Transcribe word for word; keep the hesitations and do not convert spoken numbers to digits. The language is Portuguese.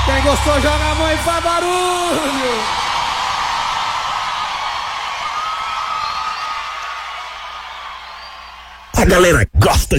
Quem gostou, joga a mão e faz barulho. A galera gosta